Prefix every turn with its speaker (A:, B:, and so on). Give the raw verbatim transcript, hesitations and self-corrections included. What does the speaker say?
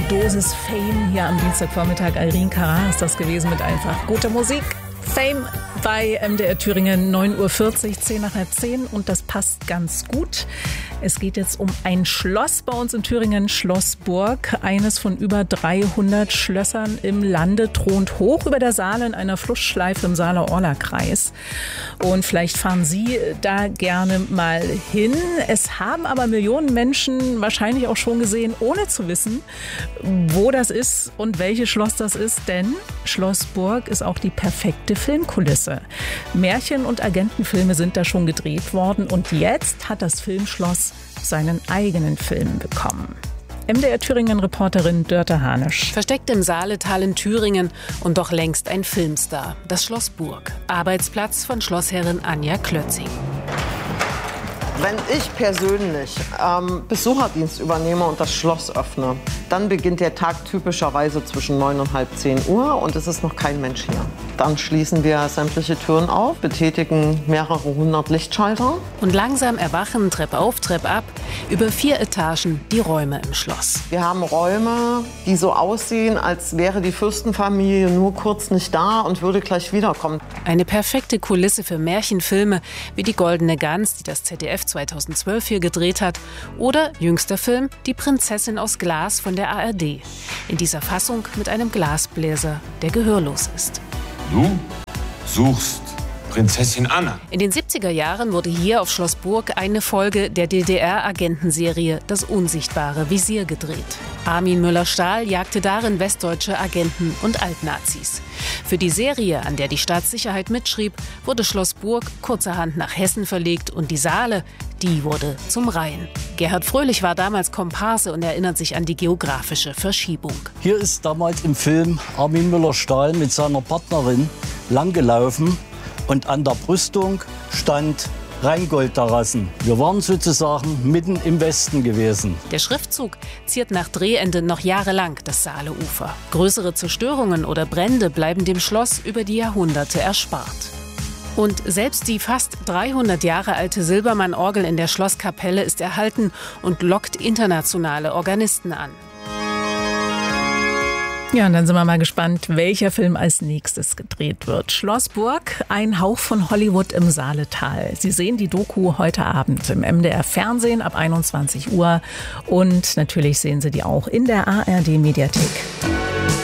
A: Dosis Fame hier am Dienstagvormittag. Irene Cara ist das gewesen mit einfach guter Musik. Fame bei M D R Thüringen, neun Uhr vierzig, zehn nach halb zehn, und das passt ganz gut. Es geht jetzt um ein Schloss bei uns in Thüringen, Schloss Burg. Eines von über dreihundert Schlössern im Lande, thront hoch über der Saale in einer Flussschleife im Saale-Orla-Kreis. Und vielleicht fahren Sie da gerne mal hin. Es haben aber Millionen Menschen wahrscheinlich auch schon gesehen, ohne zu wissen, wo das ist und welches Schloss das ist. Denn Schloss Burg ist auch die perfekte Filmkulisse. Märchen- und Agentenfilme sind da schon gedreht worden, und jetzt hat das Filmschloss seinen eigenen Film bekommen. M D R Thüringen-Reporterin Dörte Hanisch.
B: Versteckt im Saaletal in Thüringen und doch längst ein Filmstar. Das Schloss Burg. Arbeitsplatz von Schlossherrin Anja Klötzing.
C: Wenn ich persönlich ähm, Besucherdienst übernehme und das Schloss öffne, dann beginnt der Tag typischerweise zwischen neun und halb zehn Uhr und es ist noch kein Mensch hier. Dann schließen wir sämtliche Türen auf, betätigen mehrere hundert Lichtschalter.
B: Und langsam erwachen, Treppe auf, Treppe ab, über vier Etagen die Räume im Schloss.
C: Wir haben Räume, die so aussehen, als wäre die Fürstenfamilie nur kurz nicht da und würde gleich wiederkommen.
B: Eine perfekte Kulisse für Märchenfilme wie Die Goldene Gans, die das Z D F zweitausendzwölf hier gedreht hat, oder jüngster Film Die Prinzessin aus Glas von der A R D. In dieser Fassung mit einem Glasbläser, der gehörlos ist.
D: Du suchst Prinzessin Anna.
B: In den siebziger Jahren wurde hier auf Schloss Burg eine Folge der D D R-Agentenserie Das unsichtbare Visier gedreht. Armin Müller-Stahl jagte darin westdeutsche Agenten und Altnazis. Für die Serie, an der die Staatssicherheit mitschrieb, wurde Schloss Burg kurzerhand nach Hessen verlegt, und die Saale, die wurde zum Rhein. Gerhard Fröhlich war damals Komparse und erinnert sich an die geografische Verschiebung.
E: Hier ist damals im Film Armin Müller-Stahl mit seiner Partnerin langgelaufen, und an der Brüstung stand Rheingold-Terrassen. Wir waren sozusagen mitten im Westen gewesen.
B: Der Schriftzug ziert nach Drehende noch jahrelang das Saaleufer. Größere Zerstörungen oder Brände bleiben dem Schloss über die Jahrhunderte erspart. Und selbst die fast dreihundert Jahre alte Silbermann-Orgel in der Schlosskapelle ist erhalten und lockt internationale Organisten an.
A: Ja, und dann sind wir mal gespannt, welcher Film als nächstes gedreht wird. Schloss Burg, ein Hauch von Hollywood im Saaletal. Sie sehen die Doku heute Abend im M D R Fernsehen ab einundzwanzig Uhr. Und natürlich sehen Sie die auch in der A R D Mediathek.